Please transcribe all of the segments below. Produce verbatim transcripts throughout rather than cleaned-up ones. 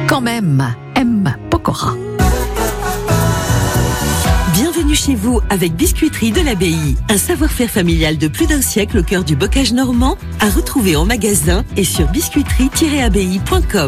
Quand même, M. Pokora. Bienvenue chez vous avec Biscuiterie de l'Abbaye. Un savoir-faire familial de plus d'un siècle au cœur du bocage normand, à retrouver en magasin et sur biscuiterie tiret abbaye point com.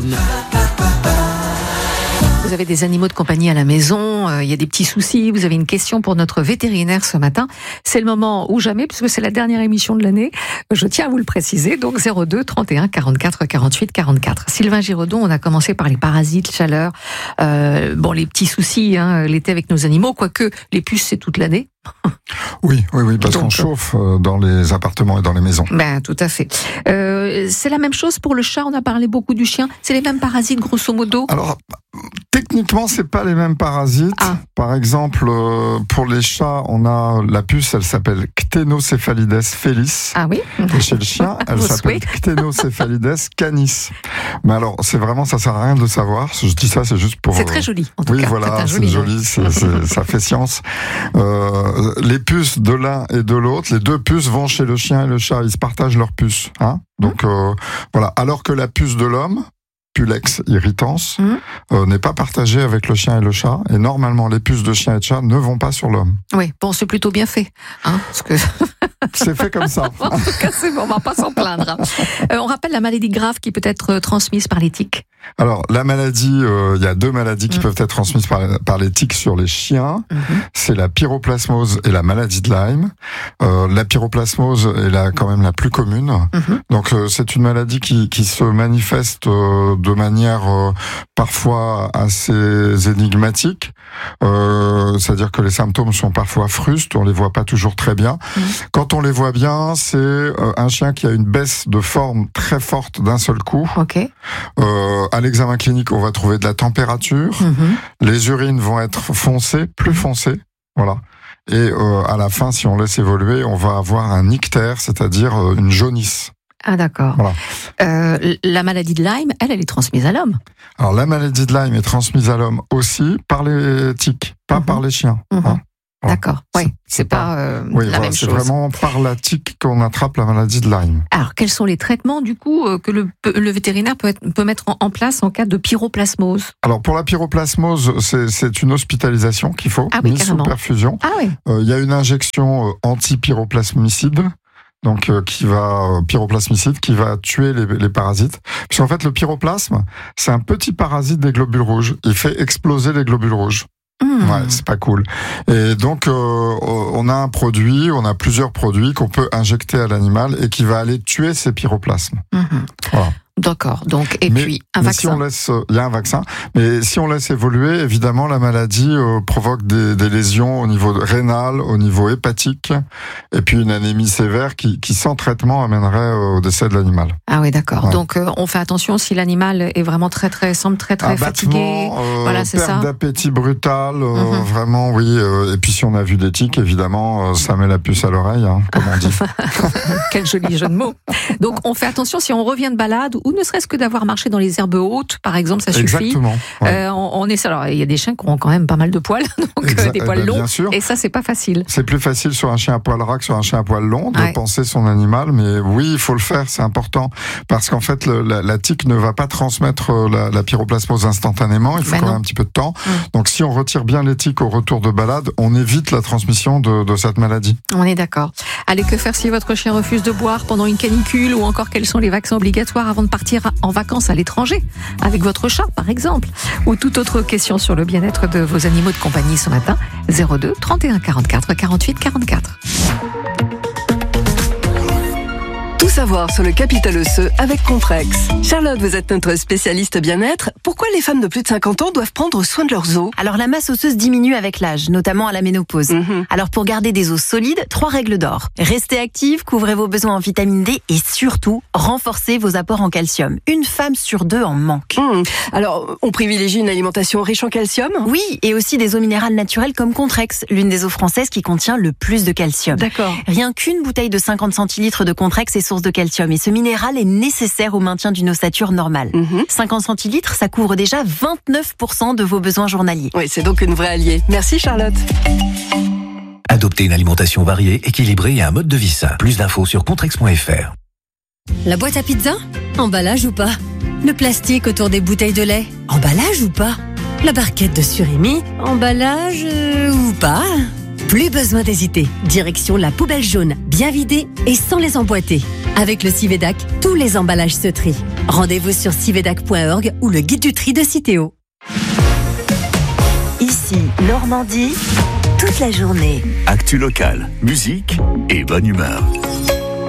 Vous avez des animaux de compagnie à la maison, euh, il y a des petits soucis, vous avez une question pour notre vétérinaire ce matin. C'est le moment ou jamais, puisque c'est la dernière émission de l'année. Je tiens à vous le préciser, donc zéro deux trente et un quarante-quatre quarante-huit quarante-quatre. Sylvain Giraudon, on a commencé par les parasites, chaleur, euh, bon les petits soucis hein, l'été avec nos animaux, quoique les puces c'est toute l'année. Oui, oui, oui, parce Donc, qu'on chauffe dans les appartements et dans les maisons. Ben, tout à fait. Euh, c'est la même chose pour le chat, on a parlé beaucoup du chien. C'est les mêmes parasites, grosso modo? Alors, techniquement, c'est pas les mêmes parasites. Ah. Par exemple, euh, pour les chats, on a la puce, elle s'appelle Cténocéphalides felis. Ah oui. Et chez le chien, elle Vous s'appelle souhaitez. Cténocéphalides canis. Mais alors, c'est vraiment, ça sert à rien de le savoir. Je dis ça, c'est juste pour... C'est très joli, en tout oui, cas. voilà, un c'est joli nom. joli, c'est, c'est, ça fait science. Euh, les puces de l'un et de l'autre, les deux puces vont chez le chien et le chat, ils se partagent leurs puces. Hein. Donc euh, voilà, alors que la puce de l'homme, Pulex irritans, Mmh. euh, n'est pas partagée avec le chien et le chat. Et normalement, les puces de chien et de chat ne vont pas sur l'homme. Oui, bon, c'est plutôt bien fait. Hein, parce que... C'est fait comme ça. En tout cas, c'est bon, on va pas s'en plaindre. Euh, on rappelle la maladie grave qui peut être euh, transmise par les tiques. Alors, la maladie, euh, il y a deux maladies qui Mmh. peuvent être transmises par, par les tiques sur les chiens. Mmh. C'est la pyroplasmose et la maladie de Lyme. Euh, la pyroplasmose est la, quand même la plus commune. Mmh. Donc, euh, c'est une maladie qui, qui se manifeste euh, de manière euh, parfois assez énigmatique. Euh, c'est-à-dire que les symptômes sont parfois frustes, on les voit pas toujours très bien. Mmh. Quand on les voit bien, c'est euh, un chien qui a une baisse de forme très forte d'un seul coup. Ok. Euh, à l'examen clinique, on va trouver de la température. Mmh. Les urines vont être foncées, plus foncées. Voilà. Et euh, à la fin, si on laisse évoluer, on va avoir un ictère, c'est-à-dire euh, une jaunisse. Ah d'accord. Voilà. Euh, la maladie de Lyme, elle, elle est transmise à l'homme. Alors, la maladie de Lyme est transmise à l'homme aussi par les tiques, pas Mhm. par les chiens. Mhm. Hein. Voilà. D'accord. C'est- Oui, c'est c'est pas- pas euh, Oui, la voilà, même c'est chose. vraiment par la tique qu'on attrape la maladie de Lyme. Alors, quels sont les traitements du coup euh, que le, le vétérinaire peut, être, peut mettre en, en place en cas de pyroplasmose? Alors, pour la pyroplasmose, c'est, c'est une hospitalisation qu'il faut, Ah oui, mise sous carrément. perfusion. Ah oui. Euh, Il y a une injection euh, anti-pyroplasmicide, donc euh, qui va euh, pyroplasmicide qui va tuer les, les parasites. Puisqu'en fait, le pyroplasme, c'est un petit parasite des globules rouges. Il fait exploser les globules rouges. Mmh. Ouais, c'est pas cool. Et donc, euh, on a un produit, on a plusieurs produits qu'on peut injecter à l'animal et qui va aller tuer ces pyroplasmes. Mmh. Voilà. D'accord. Donc, et mais, puis un mais vaccin. si on laisse, il y a un vaccin, mais si on laisse évoluer, évidemment, la maladie euh, provoque des, des lésions au niveau rénal, au niveau hépatique, et puis une anémie sévère qui, qui sans traitement amènerait euh, au décès de l'animal. Ah oui, d'accord. Ouais. Donc, euh, on fait attention si l'animal est vraiment très, très, semble très, très fatigué. Abattement, euh, Voilà, c'est perte ça. d'appétit brutal, euh, Mhm. vraiment, oui. euh, et puis si on a vu des tiques, évidemment, euh, ça met la puce à l'oreille, hein, comme on dit. Quel joli jeu de mots. Donc, on fait attention si on revient de balade ou ne serait-ce que d'avoir marché dans les herbes hautes, par exemple, ça suffit. Exactement. Ouais. Euh, on, on est, alors, il y a des chiens qui ont quand même pas mal de poils, donc Exact- euh, des eh poils ben, longs. bien sûr. Et ça, c'est pas facile. C'est plus facile sur un chien à poil ras que sur un chien à poil long de Ouais. penser son animal, mais oui, il faut le faire, c'est important. Parce qu'en fait, le, la, la tique ne va pas transmettre euh, la, la pyroplasmose instantanément, il faut Ben quand non. même un petit peu de temps. Mm. Donc si on retire bien les tiques au retour de balade, on évite la transmission de, de cette maladie. On est d'accord. Allez, que faire si votre chien refuse de boire pendant une canicule ou encore quels sont les vaccins obligatoires avant de partir en vacances à l'étranger avec votre chat, par exemple, ou toute autre question sur le bien-être de vos animaux de compagnie ce matin, zéro deux trente et un quarante-quatre quarante-huit quarante-quatre. Tout savoir sur le capital osseux avec Comprex. Charlotte, vous êtes notre spécialiste bien-être. Pourquoi les femmes de plus de cinquante ans doivent prendre soin de leurs os? Alors la masse osseuse diminue avec l'âge, notamment à la ménopause. Mhm. Alors pour garder des os solides, trois règles d'or. Restez active, couvrez vos besoins en vitamine D et surtout, renforcez vos apports en calcium. Une femme sur deux en manque. Mhm. Alors, on privilégie une alimentation riche en calcium? Oui, et aussi des eaux minérales naturelles comme Contrex, l'une des eaux françaises qui contient le plus de calcium. D'accord. Rien qu'une bouteille de cinquante centilitres de Contrex est source de calcium et ce minéral est nécessaire au maintien d'une ossature normale. Mhm. cinquante centilitres, ça couvre déjà vingt-neuf pour cent de vos besoins journaliers. Oui, c'est donc une vraie alliée. Merci Charlotte. Adoptez une alimentation variée, équilibrée et un mode de vie sain. Plus d'infos sur contrex point f r. La boîte à pizza? Emballage ou pas? Le plastique autour des bouteilles de lait, emballage ou pas? La barquette de surimi, emballage euh, ou pas? Plus besoin d'hésiter. Direction la poubelle jaune, bien vidée et sans les emboîter. Avec le Civedac, tous les emballages se trient. Rendez-vous sur civedac point org ou le guide du tri de Citeo. Ici, Normandie, toute la journée. Actu local, musique et bonne humeur.